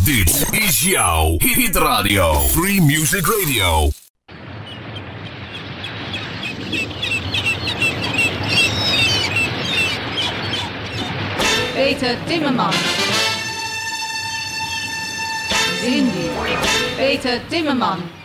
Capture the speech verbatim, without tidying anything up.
Dit is jouw Hit Radio. Free Music Radio. Peter Timmerman. Cindy. Peter Timmerman.